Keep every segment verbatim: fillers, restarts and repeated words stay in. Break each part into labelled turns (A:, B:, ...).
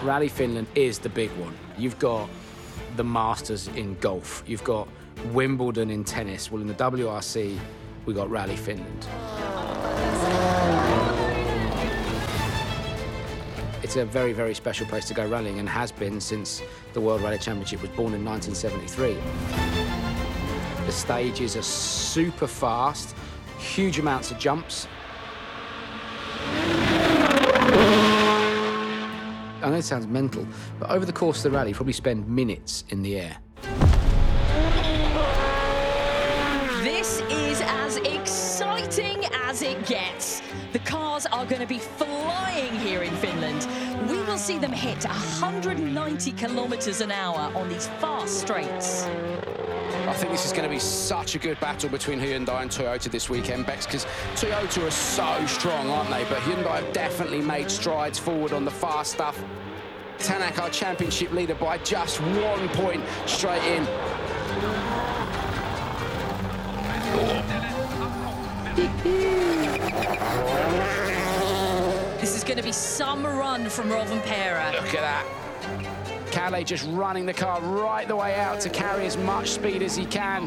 A: Rally Finland is the big one. You've got the Masters in golf. You've got Wimbledon in tennis. Well, in the W R C, we got Rally Finland. It's a very, very special place to go rallying and has been since the World Rally Championship was born in nineteen seventy-three. The stages are super fast, huge amounts of jumps. I know it sounds mental, but over the course of the rally, you probably spend minutes in the air.
B: This is as exciting as it gets. The cars are going to be flying here in Finland. We will see them hit one hundred ninety kilometers an hour on these fast straights.
C: I think this is going to be such a good battle between Hyundai and Toyota this weekend, Bex, because Toyota are so strong, aren't they? But Hyundai have definitely made strides forward on the fast stuff. Tanak, our championship leader, by just one point straight in.
B: This is going to be some run from Rovanperä.
C: Look at that. Kalle just running the car right the way out to carry as much speed as he can.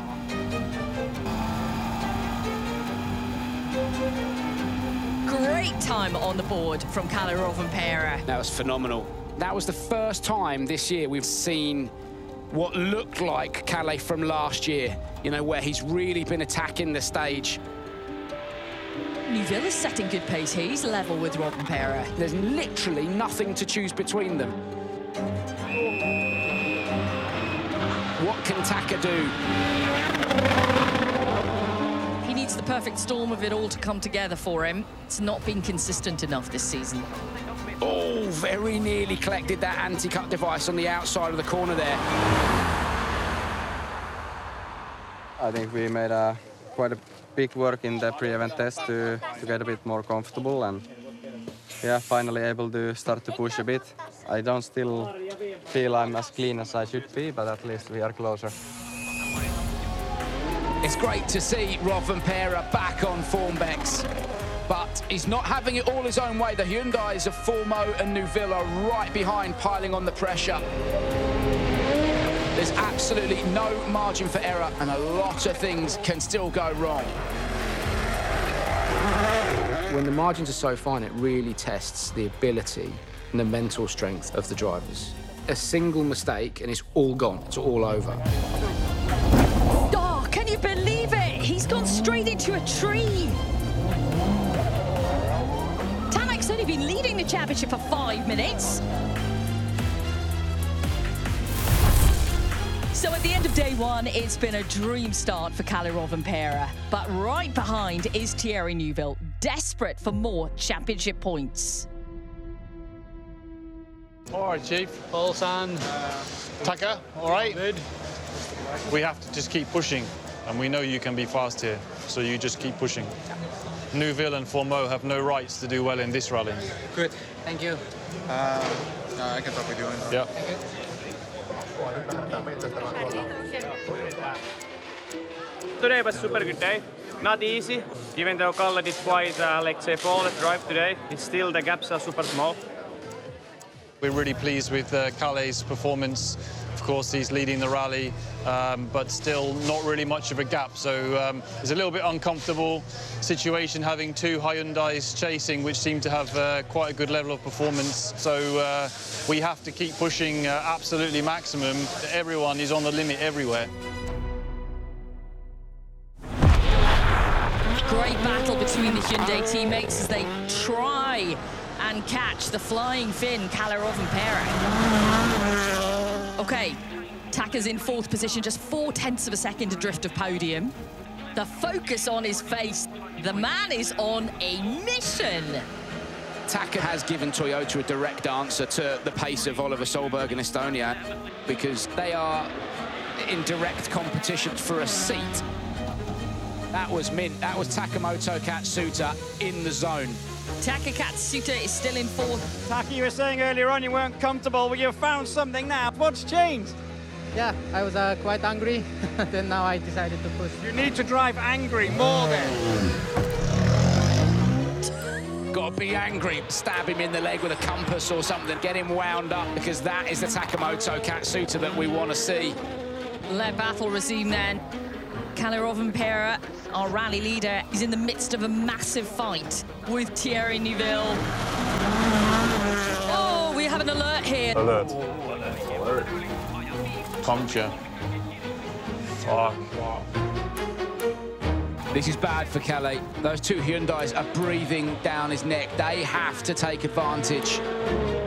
B: Great time on the board from Kalle Rovanperä.
C: That was phenomenal. That was the first time this year we've seen what looked like Kalle from last year, you know, where he's really been attacking the stage.
B: Neuville is setting good pace. He's level with Rovanperä.
C: There's literally nothing to choose between them. What can Taka do?
B: He needs the perfect storm of it all to come together for him. It's not been consistent enough this season.
C: Oh, very nearly collected that anti-cut device on the outside of the corner there.
D: I think we made a quite a big work in the pre-event test to, to get a bit more comfortable, and yeah, finally able to start to push a bit. I don't still feel I'm as clean as I should be, but at least we are closer.
C: It's great to see Rovanperä back on form, Bex, but he's not having it all his own way. The Hyundais of Formo and Neuville are right behind, piling on the pressure. There's absolutely no margin for error, and a lot of things can still go wrong.
A: When the margins are so fine, it really tests the ability and the mental strength of the drivers. A single mistake and it's all gone, it's all over.
B: Oh, can you believe it? He's gone straight into a tree. Tanak's only been leading the championship for five minutes. So at the end of day one, it's been a dream start for Kalle Rovanperä. But right behind is Thierry Neuville, desperate for more championship points.
E: All right, Chief. Olsan. Taka, all right? Good. We have to just keep pushing, and we know you can be fast here, so you just keep pushing. Neuville and Formeau have no rights to do well in this rally.
F: Good, thank you. Uh, no, I can talk with you.
E: Yeah.
G: Today was a super good day. Not easy, even though Kalle did quite, uh, let's say, flawless drive today. It's still, the gaps are super small.
E: We're really pleased with uh, Kalle's performance. Of course, he's leading the rally, um, but still not really much of a gap. So um, it's a little bit uncomfortable situation having two Hyundais chasing, which seem to have uh, quite a good level of performance. So uh, we have to keep pushing uh, absolutely maximum. Everyone is on the limit everywhere.
B: Great battle between the Hyundai teammates as they try and catch the flying Finn, Kalle Rovanperä. Okay, Taka's in fourth position, just four tenths of a second adrift of podium. The focus on his face, the man is on a mission.
C: Taka has given Toyota a direct answer to the pace of Oliver Solberg in Estonia, because they are in direct competition for a seat. That was mint. That was Takamoto Katsuta in the zone.
B: Taka Katsuta is still in fourth.
G: Taka, you were saying earlier on you weren't comfortable, but you've found something now. What's changed?
H: Yeah, I was uh, quite angry. Then now I decided to push.
G: You need to drive angry more then.
C: got to be angry. Stab him in the leg with a compass or something. Get him wound up, because that is the Takamoto Katsuta that we want to see.
B: Let battle resume then. Kalle Rovanperä, our rally leader, is in the midst of a massive fight with Thierry Neuville. Oh, we have an alert here.
I: Alert.
E: Alert. Puncture. Fuck.
C: This is bad for Kalle. Those two Hyundais are breathing down his neck. They have to take advantage.